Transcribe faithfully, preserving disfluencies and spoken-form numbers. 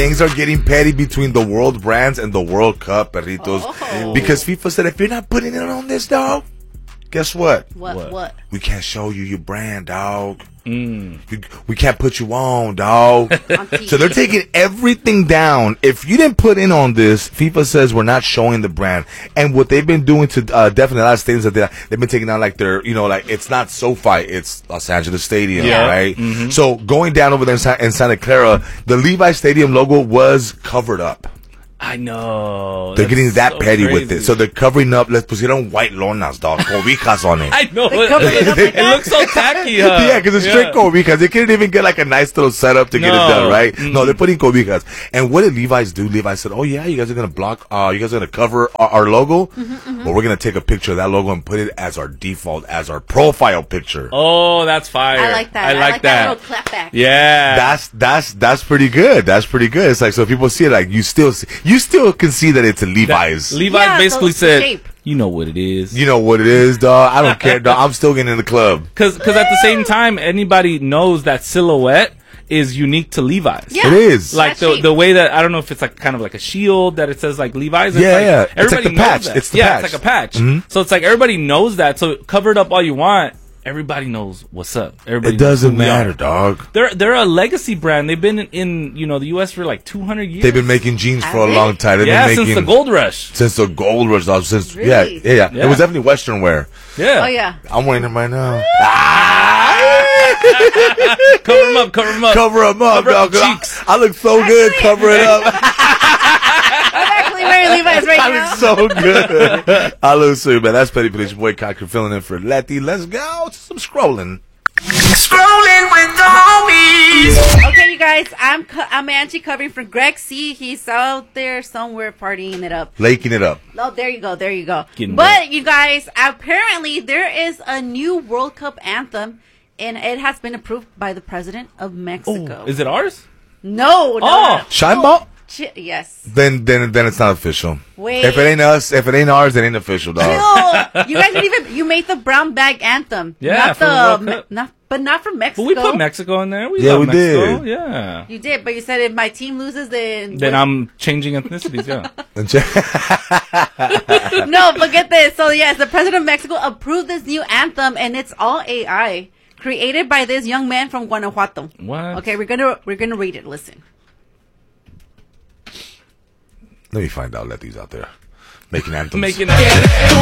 Things are getting petty between the world brands and the World Cup, perritos. Oh. Because FIFA said, if you're not putting it on this, dog, guess what? What? What? what? We can't show you your brand, dog. Mm. We, we can't put you on, dog. So they're taking everything down. If you didn't put in on this, FIFA says we're not showing the brand. And what they've been doing to uh, definitely a lot of stadiums that they, they've been taking down, like their, you know, like it's not SoFi, it's Los Angeles Stadium, Yeah. right? Mm-hmm. So going down over there in, Sa- in Santa Clara, the Levi Stadium logo was covered up. I know. They're That's getting that so petty crazy. with it. So they're covering up. Let's pusieron white lonas, dog. Cobijas on it. I know. They It, cover it up like it looks so tacky, huh? Yeah, because it's straight cobijas. They couldn't even get like a nice little setup to get No. it done, right? Mm. No, they're putting cobijas. And what did Levi's do? Levi said, "Oh yeah, you guys are gonna block. Uh, you guys are gonna cover our, our logo, Mm-hmm, mm-hmm. but we're gonna take a picture of that logo and put it as our default, as our profile picture." Oh, that's fire. I like that. I like, that. little clapback. Yeah. That's that's that's pretty good. That's pretty good. It's like, so people see it, like you still see, you still can see that it's a Levi's. That- Levi's Yeah, basically so it's the said, shape. you know what it is. You know what it is, dog. I don't care, dog. I'm still getting in the club. Because at the same time, anybody knows that silhouette is unique to Levi's. Yeah. It is. Like That the shape. the way that, I don't know if it's like kind of like a shield that it says like Levi's. It's Yeah, like, yeah. It's like Everybody the knows patch. that. It's the yeah, patch. it's like a patch. Mhm. So it's like everybody knows that. So cover it up all you want. Everybody knows what's up. Everybody It doesn't knows who they matter, are. dog. They're they're a legacy brand. They've been in, in you know the U S for like two hundred years. They've been making jeans for a Have they? long time. They've yeah been since making the gold rush. since the gold rush, dog. Since Really? yeah, yeah, yeah, Yeah. It was definitely Western wear. Yeah. Oh yeah. I'm wearing them right now. Cover them up. Cover them up. Cover them up, Cover up dog. the 'cause I- cheeks. I, look so good. Actually- Cover it up. I'm actually wearing Levi's right I now. look so good. I look so man. That's Petty Police. Your boy Cocker filling in for Letty. Let's go to some scrolling. Scrolling with the homies. Okay, you guys, I'm co- I'm Angie covering for Greg C. He's out there somewhere partying it up. Laking it up. Oh, there you go, there you go. Getting But wet. you guys, apparently there is a new World Cup anthem, and it has been approved by the president of Mexico. Is it ours? no, no, Oh. no. Shine ball? Chi- yes. Then then then it's not official. Wait. If it ain't us, if it ain't ours, it ain't official, dog. Chill. You guys didn't even you made the brown bag anthem. Yeah, not for the World the Cup. Me- not but not from Mexico. But we put Mexico in there. We Yeah, love we Mexico. did. Yeah. You did, but you said if my team loses, then Then I'm changing ethnicities. Yeah. And check- no. But get this. So yes, the president of Mexico approved this new anthem, and it's all A I created by this young man from Guanajuato. What? Okay, we're gonna we're gonna read it. Listen. Let me find out. Let these out there making anthems. Making